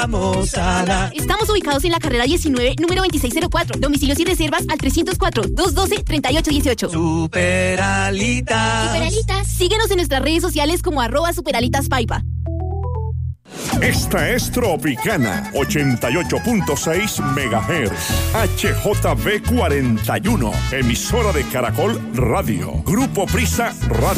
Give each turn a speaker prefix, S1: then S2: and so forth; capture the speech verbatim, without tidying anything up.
S1: vamos a dar.
S2: Estamos ubicados en la carrera diecinueve, número veintiséis cero cuatro. Domicilios y reservas al trescientos cuatro, doscientos doce, treinta y ocho dieciocho.
S1: Superalitas.
S2: Superalitas. Síguenos en nuestras redes sociales como arroba superalitaspaipa.
S3: Esta es Tropicana, ochenta y ocho punto seis megahertz. H J B cuarenta y uno, emisora de Caracol Radio. Grupo Prisa Radio.